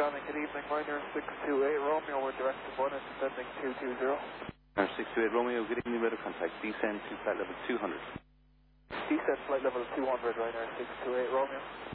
Johnny, good evening. Ryanair 628 Romeo, we're direct to 1 and descending 220. Ryanair 628 Romeo, good evening, radar contact. Descend to flight level 200. Descent flight level 200, Ryanair 628 Romeo.